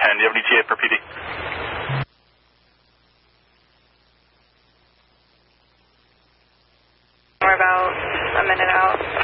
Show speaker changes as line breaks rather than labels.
10. Do you have an ETA for PD?
We're about a minute out.